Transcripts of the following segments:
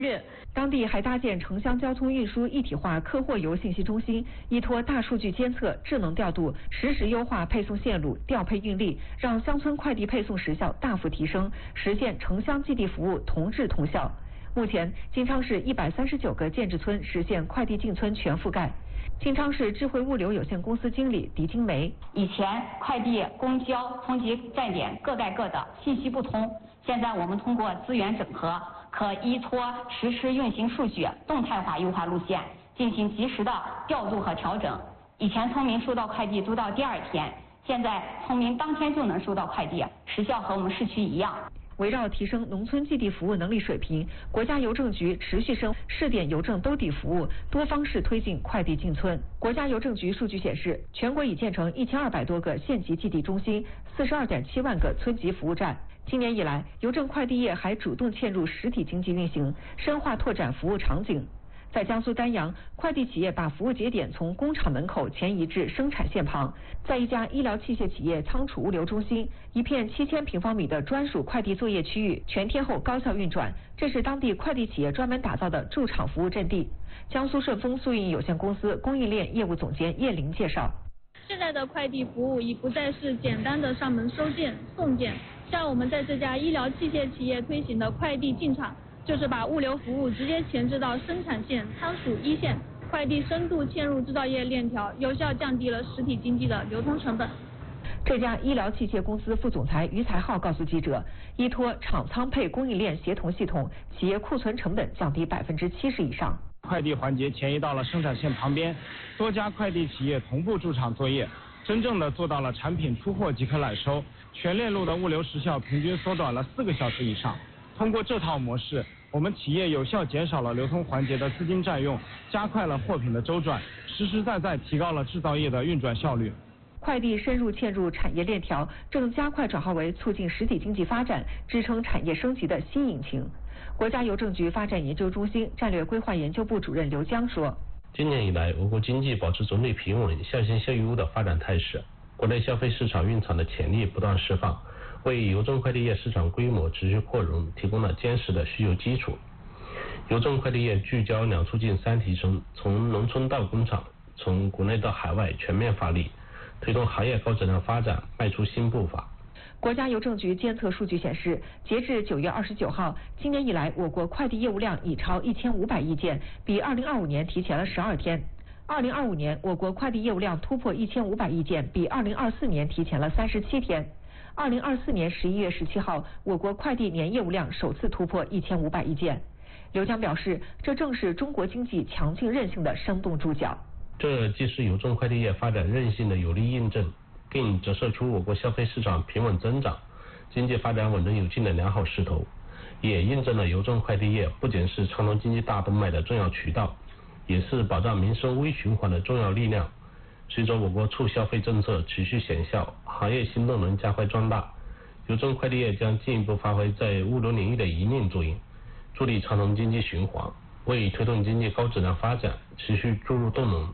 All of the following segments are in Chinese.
日，当地还搭建城乡交通运输一体化客货游信息中心，依托大数据监测、智能调度，实时优化配送线路、调配运力，让乡村快递配送时效大幅提升，实现城乡基地服务同质同效。目前，金昌市139个建制村实现快递进村全覆盖。金昌市智慧物流有限公司经理狄金梅： 以前快递公交通缉站点各盖各的，信息不通，现在我们通过资源整合，可依托实时运行数据，动态化优化路线，进行及时的调度和调整。以前村民收到快递都到第2天，现在村民当天就能收到快递，时效和我们市区一样。 围绕提升农村基地服务能力水平，国家邮政局持续升试点邮政兜底服务，多方式推进快递进村。国家邮政局数据显示，全国已建成1200多个县级寄递中心，42.7万个村级服务站。今年以来，邮政快递业还主动嵌入实体经济运行，深化拓展服务场景。在江苏丹阳，快递企业把服务节点从工厂门口前移至生产线旁，在一家医疗器械企业仓储物流中心，一片7000平方米的专属快递作业区域全天候高效运转，这是当地快递企业专门打造的驻场服务阵地。江苏顺丰速运有限公司供应链业务总监叶玲介绍： 现在的快递服务已不再是简单的上门收件、送件，像我们在这家医疗器械企业推行的快递进场，就是把物流服务直接前置到生产线、仓储一线，快递深度嵌入制造业链条，有效降低了实体经济的流通成本。 这家医疗器械公司副总裁于才浩告诉记者，依托厂仓配供应链协同系统，企业库存成本降低70%以上。 快递环节前移到了生产线旁边，多家快递企业同步驻场作业，真正的做到了产品出货即可揽收，全链路的物流时效平均缩短了4个小时以上。通过这套模式，我们企业有效减少了流通环节的资金占用，加快了货品的周转，实实在在提高了制造业的运转效率。 快递深入嵌入产业链条，正加快转化为促进实体经济发展、支撑产业升级的新引擎。国家邮政局发展研究中心战略规划研究部主任刘江说： 今年以来，我国经济保持总体平稳、向新向优的发展态势，国内消费市场蕴藏的潜力不断释放，为邮政快递业市场规模持续扩容提供了坚实的需求基础。邮政快递业聚焦2促进3提升，从农村到工厂，从国内到海外全面发力，推动行业高质量发展迈出新步伐。 国家邮政局监测数据显示，截至9月29号，今年以来我国快递业务量已超1500亿件，比2025年提前了12天。2025年我国快递业务量突破1500亿件，比2024年提前了37天。2024年11月17号，我国快递年业务量首次突破1500亿件。刘江表示，这正是中国经济强劲韧性的生动注脚。 这既是邮政快递业发展韧性的有力印证，更折射出我国消费市场平稳增长、经济发展稳中有进的良好势头，也印证了邮政快递业不仅是畅通经济大动脉的重要渠道，也是保障民生微循环的重要力量。随着我国促消费政策持续显效，行业新动能加快壮大，邮政快递业将进一步发挥在物流领域的引领作用，助力畅通经济循环，为推动经济高质量发展持续注入动能。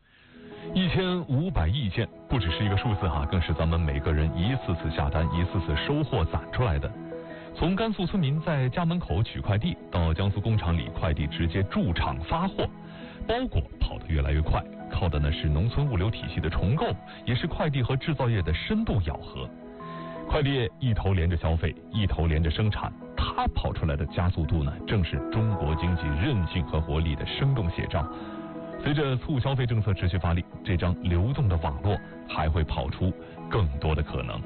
1500亿件不只是一个数字更是咱们每个人一次次下单、一次次收货攒出来的。从甘肃村民在家门口取快递，到江苏工厂里快递直接驻场发货，包裹跑得越来越快，靠的呢是农村物流体系的重构，也是快递和制造业的深度咬合。快递业一头连着消费，一头连着生产，它跑出来的加速度呢，正是中国经济韧性和活力的生动写照。随着促消费政策持续发力，这张流动的网络还会跑出更多的可能。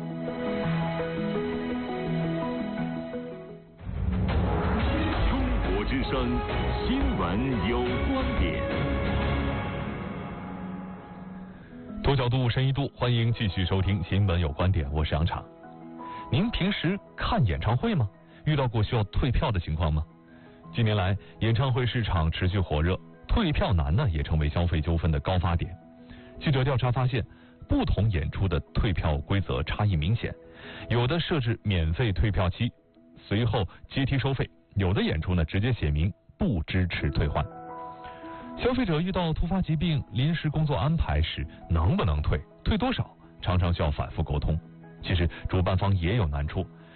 中国之声，新闻有观点。 多角度，深一度，欢迎继续收听新闻有观点，我是杨昶。您平时看演唱会吗？遇到过需要退票的情况吗？近年来，演唱会市场持续火热，退票难呢也成为消费纠纷的高发点。记者调查发现，不同演出的退票规则差异明显，有的设置免费退票期，随后阶梯收费；有的演出呢直接写明不支持退换。消费者遇到突发疾病、临时工作安排时，能不能退，退多少，常常需要反复沟通。其实主办方也有难处，